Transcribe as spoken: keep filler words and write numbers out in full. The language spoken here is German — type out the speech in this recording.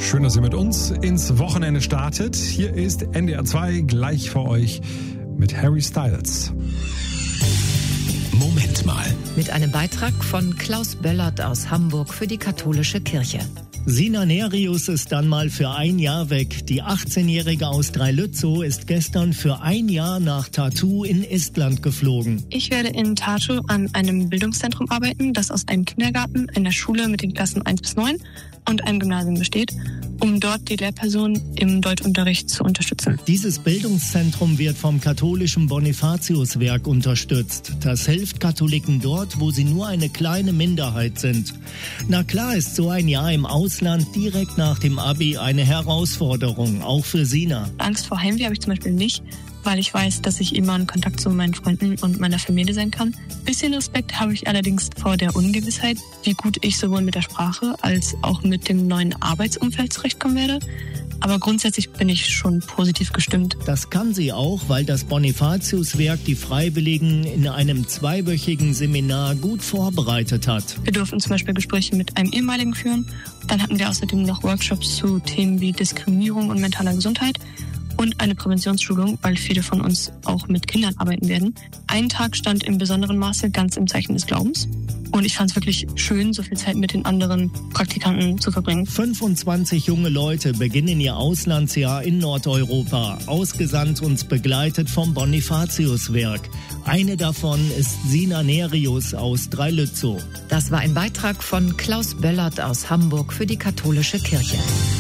Schön, dass ihr mit uns ins Wochenende startet. Hier ist N D R zwei gleich für euch mit Harry Styles. Moment mal. Mit einem Beitrag von Klaus Böllert aus Hamburg für die katholische Kirche. Sina Nerius ist dann mal für ein Jahr weg. Die achtzehnjährige aus Dreilützow ist gestern für ein Jahr nach Tartu in Estland geflogen. Ich werde in Tartu an einem Bildungszentrum arbeiten, das aus einem Kindergarten, einer Schule mit den Klassen eins bis neun und einem Gymnasium besteht, um dort die Lehrpersonen im Deutschunterricht zu unterstützen. Dieses Bildungszentrum wird vom katholischen Bonifatiuswerk unterstützt. Das hilft Katholiken dort, wo sie nur eine kleine Minderheit sind. Na klar ist so ein Jahr im Ausland direkt nach dem Abi eine Herausforderung, auch für Sina. Angst vor Heimweh habe ich zum Beispiel nicht, weil ich weiß, dass ich immer in Kontakt zu meinen Freunden und meiner Familie sein kann. Bisschen Respekt habe ich allerdings vor der Ungewissheit, wie gut ich sowohl mit der Sprache als auch mit dem neuen Arbeitsumfeld zurechtkommen werde. Aber grundsätzlich bin ich schon positiv gestimmt. Das kann sie auch, weil das Bonifatiuswerk die Freiwilligen in einem zweiwöchigen Seminar gut vorbereitet hat. Wir durften zum Beispiel Gespräche mit einem ehemaligen führen. Dann hatten wir außerdem noch Workshops zu Themen wie Diskriminierung und mentaler Gesundheit. Und eine Präventionsschulung, weil viele von uns auch mit Kindern arbeiten werden. Ein Tag stand im besonderen Maße ganz im Zeichen des Glaubens. Und ich fand es wirklich schön, so viel Zeit mit den anderen Praktikanten zu verbringen. fünfundzwanzig junge Leute beginnen ihr Auslandsjahr in Nordeuropa, ausgesandt und begleitet vom Bonifatiuswerk. Eine davon ist Sina Nerius aus Dreilützow. Das war ein Beitrag von Klaus Böllert aus Hamburg für die katholische Kirche.